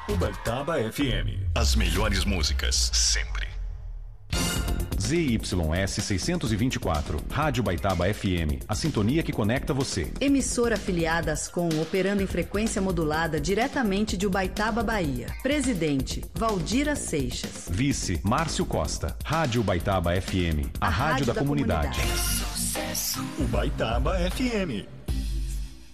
Ubaitaba FM. As melhores músicas, sempre. ZYS 624, Rádio Ubaitaba FM, a sintonia que conecta você. Emissora afiliada Ascom, operando em frequência modulada diretamente de Ubaitaba, Bahia. Presidente, Valdira Seixas. Vice, Márcio Costa. Rádio Ubaitaba FM, a rádio da comunidade. Ubaitaba FM.